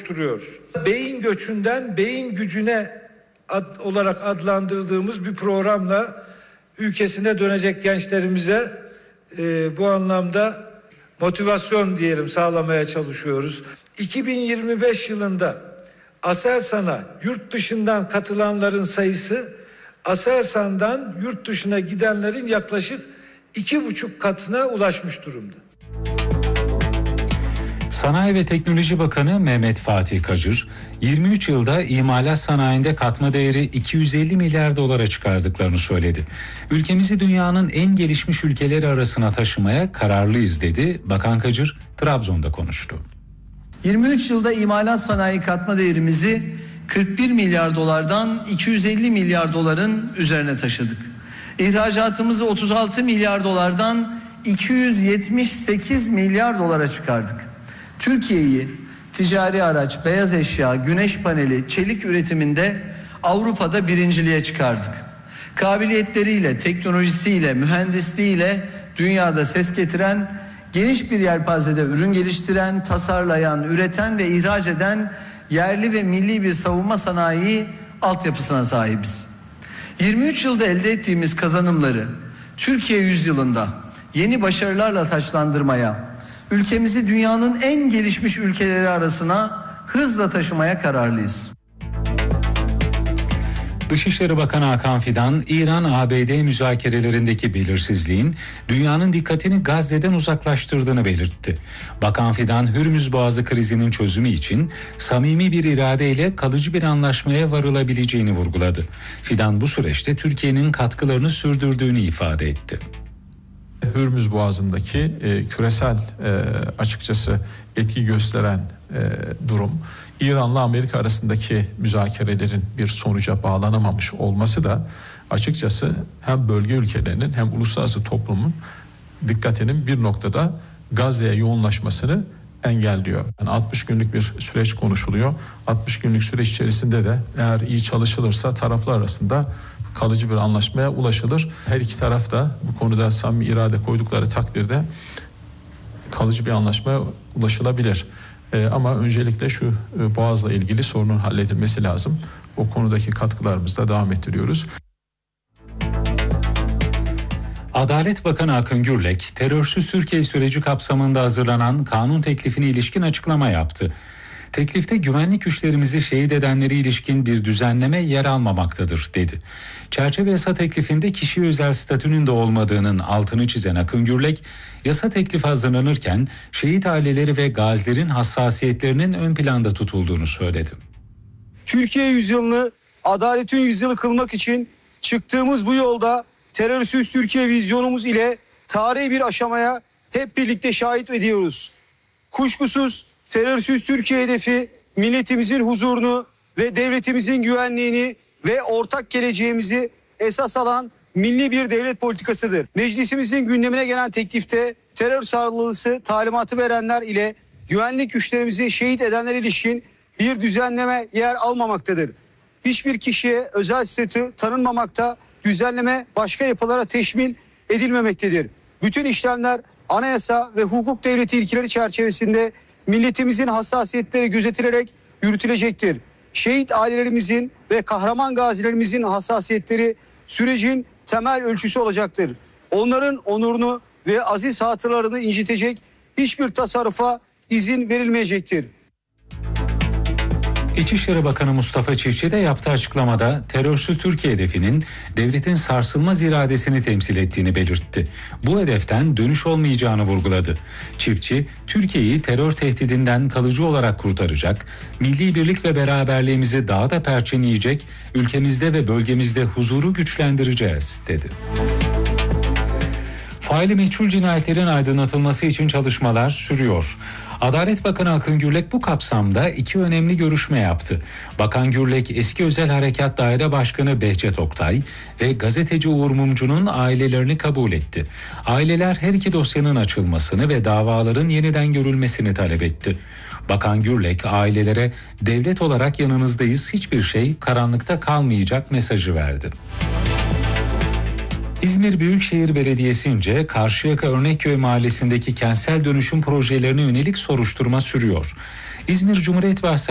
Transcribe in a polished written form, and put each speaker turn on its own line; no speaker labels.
oluşturuyoruz. Beyin göçünden beyin gücüne olarak adlandırdığımız bir programla ülkesine dönecek gençlerimize bu anlamda motivasyon diyelim sağlamaya çalışıyoruz. 2025 yılında Aselsan'a yurt dışından katılanların sayısı Aselsan'dan yurt dışına gidenlerin yaklaşık 2,5 katına ulaşmış durumda.
Sanayi ve Teknoloji Bakanı Mehmet Fatih Kacır, 23 yılda imalat sanayinde katma değeri 250 milyar dolara çıkardıklarını söyledi. Ülkemizi dünyanın en gelişmiş ülkeleri arasına taşımaya kararlıyız dedi. Bakan Kacır, Trabzon'da konuştu.
23 yılda imalat sanayi katma değerimizi 41 milyar dolardan 250 milyar doların üzerine taşıdık. İhracatımızı 36 milyar dolardan 278 milyar dolara çıkardık. Türkiye'yi ticari araç, beyaz eşya, güneş paneli, çelik üretiminde Avrupa'da birinciliğe çıkardık. Kabiliyetleriyle, teknolojisiyle, mühendisliğiyle dünyada ses getiren, geniş bir yelpazede ürün geliştiren, tasarlayan, üreten ve ihraç eden yerli ve milli bir savunma sanayi altyapısına sahibiz. 23 yılda elde ettiğimiz kazanımları Türkiye yüzyılında yeni başarılarla taçlandırmaya, ülkemizi dünyanın en gelişmiş ülkeleri arasına hızla taşımaya kararlıyız.
Dışişleri Bakanı Hakan Fidan, İran-ABD müzakerelerindeki belirsizliğin dünyanın dikkatini Gazze'den uzaklaştırdığını belirtti. Bakan Fidan, Hürmüz Boğazı krizinin çözümü için samimi bir iradeyle kalıcı bir anlaşmaya varılabileceğini vurguladı. Fidan bu süreçte Türkiye'nin katkılarını sürdürdüğünü ifade etti.
Hürmüz Boğazı'ndaki küresel açıkçası etki gösteren durum, İran'la Amerika arasındaki müzakerelerin bir sonuca bağlanamamış olması da açıkçası hem bölge ülkelerinin hem uluslararası toplumun dikkatinin bir noktada Gazze'ye yoğunlaşmasını engelliyor. Yani 60 günlük bir süreç konuşuluyor. 60 günlük süreç içerisinde de eğer iyi çalışılırsa taraflar arasında kalıcı bir anlaşmaya ulaşılır. Her iki taraf da bu konuda samimi irade koydukları takdirde kalıcı bir anlaşmaya ulaşılabilir. Ama öncelikle şu Boğaz'la ilgili sorunun halledilmesi lazım. O konudaki katkılarımızı da devam ettiriyoruz.
Adalet Bakanı Akın Gürlek, terörsüz Türkiye süreci kapsamında hazırlanan kanun teklifine ilişkin açıklama yaptı. Teklifte güvenlik güçlerimizi şehit edenlere ilişkin bir düzenleme yer almamaktadır, dedi. Çerçeve yasa teklifinde kişi özel statünün de olmadığının altını çizen Akın Gürlek, yasa teklifi hazırlanırken şehit aileleri ve gazilerin hassasiyetlerinin ön planda tutulduğunu söyledi.
Türkiye yüzyılını adaletin yüzyılı kılmak için çıktığımız bu yolda terörsüz Türkiye vizyonumuz ile tarihi bir aşamaya hep birlikte şahit ediyoruz. Kuşkusuz terörsüz Türkiye hedefi milletimizin huzurunu ve devletimizin güvenliğini ve ortak geleceğimizi esas alan milli bir devlet politikasıdır. Meclisimizin gündemine gelen teklifte terör saldırısı talimatı verenler ile güvenlik güçlerimizi şehit edenlere ilişkin bir düzenleme yer almamaktadır. Hiçbir kişiye özel statü tanınmamakta, düzenleme başka yapılara teşmil edilmemektedir. Bütün işlemler anayasa ve hukuk devleti ilkeleri çerçevesinde milletimizin hassasiyetleri gözetilerek yürütülecektir. Şehit ailelerimizin ve kahraman gazilerimizin hassasiyetleri sürecin temel ölçüsü olacaktır. Onların onurunu ve aziz hatıralarını incitecek hiçbir tasarrufa izin verilmeyecektir.
İçişleri Bakanı Mustafa Çiftçi de yaptığı açıklamada terörsüz Türkiye hedefinin devletin sarsılmaz iradesini temsil ettiğini belirtti. Bu hedeften dönüş olmayacağını vurguladı. Çiftçi, Türkiye'yi terör tehdidinden kalıcı olarak kurtaracak, milli birlik ve beraberliğimizi daha da perçinleyecek, ülkemizde ve bölgemizde huzuru güçlendireceğiz, dedi. Faili meçhul cinayetlerin aydınlatılması için çalışmalar sürüyor. Adalet Bakanı Akın Gürlek bu kapsamda 2 önemli görüşme yaptı. Bakan Gürlek, eski Özel Harekat Daire Başkanı Behçet Oktay ve gazeteci Uğur Mumcu'nun ailelerini kabul etti. Aileler her iki dosyanın açılmasını ve davaların yeniden görülmesini talep etti. Bakan Gürlek ailelere devlet olarak yanınızdayız, hiçbir şey karanlıkta kalmayacak mesajı verdi. İzmir Büyükşehir Belediyesi'nce Karşıyaka Örnekköy Mahallesi'ndeki kentsel dönüşüm projelerine yönelik soruşturma sürüyor. İzmir Cumhuriyet Başsavcılığı